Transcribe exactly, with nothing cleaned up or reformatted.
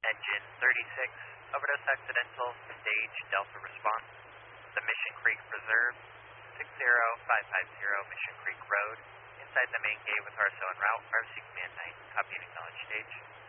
Engine thirty-six, overdose accidental, stage Delta response. The Mission Creek Preserve, six zero five five zero Mission Creek Road, inside the main gate with R S O en route, R C Command nine, copy and acknowledge stage.